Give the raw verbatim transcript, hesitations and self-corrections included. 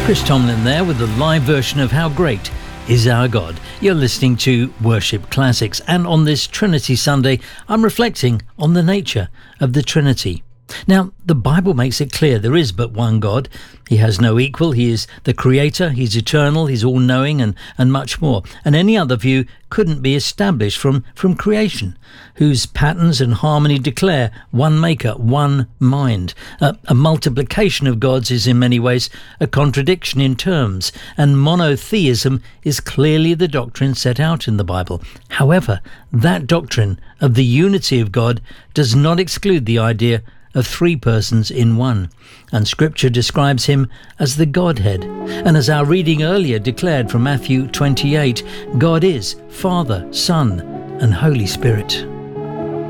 Chris Tomlin there with the live version of How Great Is Our God. You're listening to Worship Classics, and on this Trinity Sunday, I'm reflecting on the nature of the Trinity. Now, the Bible makes it clear there is but one God. He has no equal. He is the Creator. He's eternal. He's all-knowing, and, and much more. And any other view couldn't be established from, from creation, whose patterns and harmony declare one maker, one mind. Uh, a multiplication of gods is in many ways a contradiction in terms, and monotheism is clearly the doctrine set out in the Bible. However, that doctrine of the unity of God does not exclude the idea of three persons in one, and Scripture describes him as the Godhead. And as our reading earlier declared from Matthew twenty-eight, God is Father, Son, and Holy Spirit.